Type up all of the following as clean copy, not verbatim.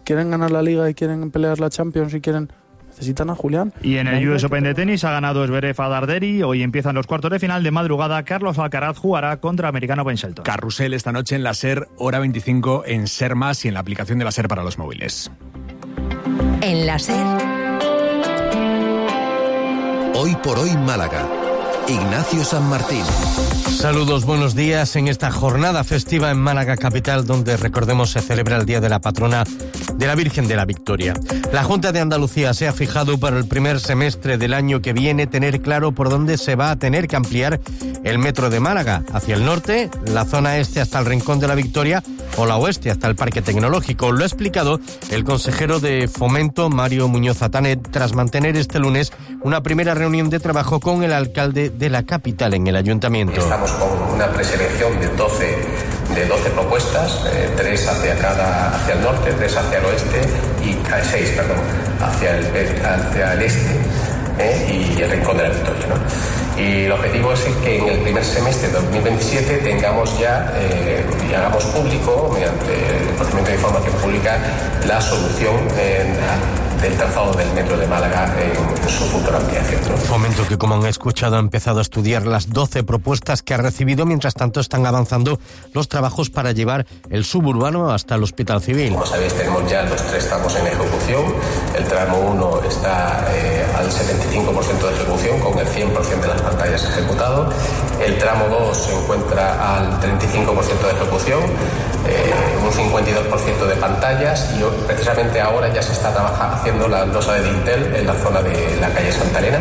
quieren ganar la Liga y quieren pelear la Champions y necesitan a Julián. Y en el US Open de tenis ha ganado Zverev a Darderi. Hoy empiezan los cuartos de final. De madrugada, Carlos Alcaraz jugará contra americano Ben Shelton. Carrusel esta noche en la SER, hora 25 en SER Más y en la aplicación de la SER para los móviles. En la SER. Hoy por hoy Málaga. Ignacio San Martín. Saludos, buenos días. En esta jornada festiva en Málaga capital, donde recordemos se celebra el Día de la Patrona de la Virgen de la Victoria. La Junta de Andalucía se ha fijado para el primer semestre del año que viene tener claro por dónde se va a tener que ampliar el metro de Málaga, hacia el norte, la zona este hasta el Rincón de la Victoria o la oeste hasta el Parque Tecnológico. Lo ha explicado el consejero de Fomento, Mario Muñoz Atanet, tras mantener este lunes una primera reunión de trabajo con el alcalde de la capital en el ayuntamiento. Estamos con una preselección de 12 propuestas, 3 hacia el norte, 3 hacia el oeste y 6, hacia el este y el Rincón de la Victoria, ¿no? Y el objetivo es que en el primer semestre de 2027 tengamos ya y hagamos público, mediante el procedimiento de información pública, la solución del trazado del metro de Málaga en su futura ampliación, ¿no? Fomento que, como han escuchado, ha empezado a estudiar las 12 propuestas que ha recibido. Mientras tanto, están avanzando los trabajos para llevar el suburbano hasta el Hospital Civil. Como sabéis, tenemos ya los 3 tramos en ejecución. El tramo 1 está al 75% de ejecución, con el 100% de las pantallas ejecutado. El tramo 2 se encuentra al 35% de ejecución, un 52% de pantallas, y precisamente ahora ya se está haciendo la losa de dintel en la zona de la calle Santa Elena.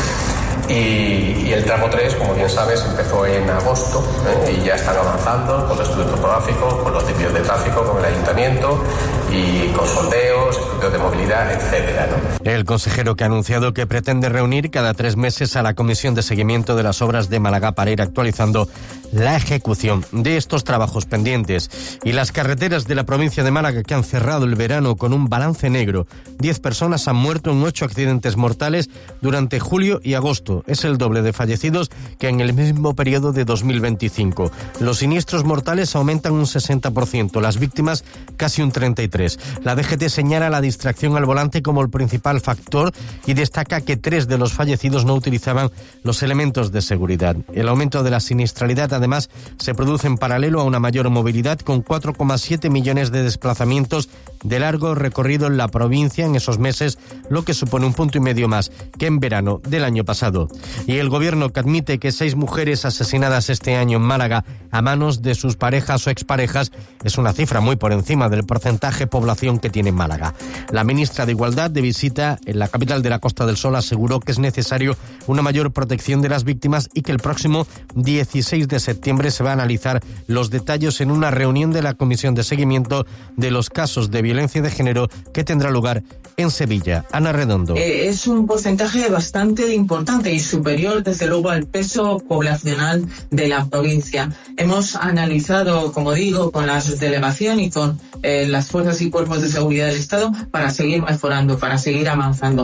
Y el tramo 3, como bien sabes, empezó en agosto y ya están avanzando con los estudios topográficos, con los desvíos de tráfico, con el ayuntamiento y con sondeos, estudios de movilidad, etcétera, ¿no? El consejero que ha anunciado que pretende reunir cada 3 meses a la Comisión de Seguimiento de las Obras de Málaga para ir actualizando la ejecución de estos trabajos pendientes. Y las carreteras de la provincia de Málaga, que han cerrado el verano con un balance negro. 10 personas han muerto en 8 accidentes mortales durante julio y agosto. Es el doble de fallecidos que en el mismo periodo de 2025. Los siniestros mortales aumentan un 60%, las víctimas casi un 33%. La DGT señala la distracción al volante como el principal factor y destaca que 3 de los fallecidos no utilizaban los elementos de seguridad. El aumento de la siniestralidad, además, se produce en paralelo a una mayor movilidad, con 4,7 millones de desplazamientos de largo recorrido en la provincia en esos meses, lo que supone un 1,5 puntos más que en verano del año pasado. Y el gobierno, que admite que 6 mujeres asesinadas este año en Málaga a manos de sus parejas o exparejas es una cifra muy por encima del porcentaje de población que tiene Málaga. La ministra de Igualdad, de visita en la capital de la Costa del Sol, aseguró que es necesario una mayor protección de las víctimas y que el próximo 16 de septiembre se va a analizar los detalles en una reunión de la Comisión de Seguimiento de los casos de violencia de género que tendrá lugar en Sevilla. Ana Redondo. Es un porcentaje bastante importante y superior, desde luego, al peso poblacional de la provincia. Hemos analizado, como digo, con la delegación y con las fuerzas y cuerpos de seguridad del Estado para seguir mejorando, para seguir avanzando.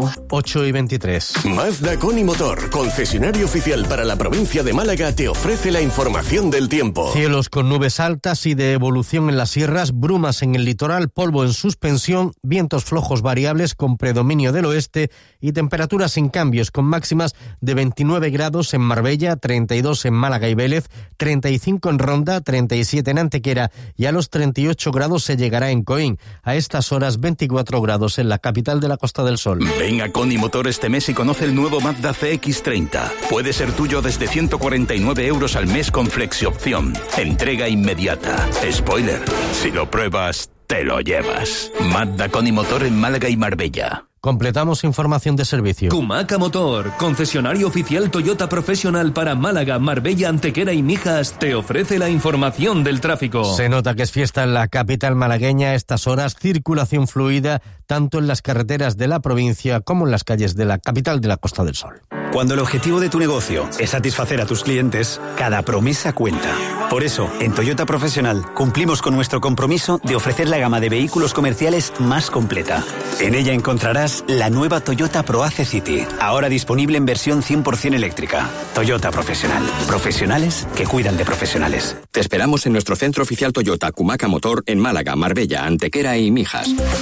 8:23. Mazda Conimotor, concesionario oficial para la provincia de Málaga, te ofrece la información del tiempo. Cielos con nubes altas y de evolución en las sierras, brumas en el litoral, polvo en suspensión, vientos flojos variables con predominio del oeste y temperaturas sin cambios, con máximas de 29 grados en Marbella, 32 en Málaga y Vélez, 35 en Ronda, 37 en Antequera y a los 38 grados se llegará en Coín. A estas horas 24 grados en la capital de la Costa del Sol. Ven a Conimotor este mes y conoce el nuevo Mazda CX-30. Puede ser tuyo desde 149 euros al mes con flexiopción. Entrega inmediata. Spoiler, si lo pruebas, te lo llevas. Mazda Conimotor en Málaga y Marbella. Completamos información de servicio. Kumaca Motor, concesionario oficial Toyota Professional para Málaga, Marbella, Antequera y Mijas, te ofrece la información del tráfico. Se nota que es fiesta en la capital malagueña a estas horas, circulación fluida tanto en las carreteras de la provincia como en las calles de la capital de la Costa del Sol. Cuando el objetivo de tu negocio es satisfacer a tus clientes, cada promesa cuenta. Por eso, en Toyota Professional cumplimos con nuestro compromiso de ofrecer la gama de vehículos comerciales más completa. En ella encontrarás la nueva Toyota ProAce City, ahora disponible en versión 100% eléctrica. Toyota Professional. Profesionales que cuidan de profesionales. Te esperamos en nuestro centro oficial Toyota Kumaca Motor en Málaga, Marbella, Antequera y Mijas.